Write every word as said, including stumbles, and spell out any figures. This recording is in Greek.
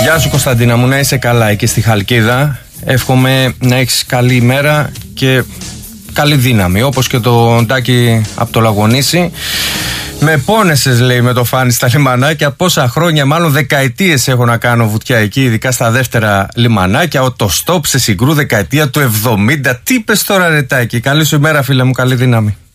Γεια σου Κωνσταντίνα μου, να είσαι καλά εκεί στη Χαλκίδα. Εύχομαι να έχεις καλή ημέρα και καλή δύναμη, όπως και το Ντάκι από το Λαγονίσι. Με πόνεσες, λέει, με το φάνη στα λιμανάκια. Πόσα χρόνια, μάλλον δεκαετίες έχω να κάνω βουτιά εκεί, ειδικά στα δεύτερα λιμανάκια. Ο το στόπ σε Συγκρού δεκαετία του εβδομήντα. Τι είπες τώρα, ρε Τάκη? Καλή σου ημέρα, φίλε μου, καλή δύναμη.